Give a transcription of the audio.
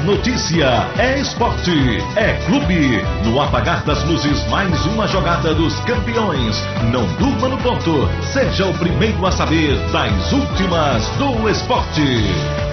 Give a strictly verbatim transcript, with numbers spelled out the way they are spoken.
notícia, é esporte, é clube. No apagar das luzes, mais uma jogada dos campeões. Não durma no ponto. Seja o primeiro a saber das últimas do esporte.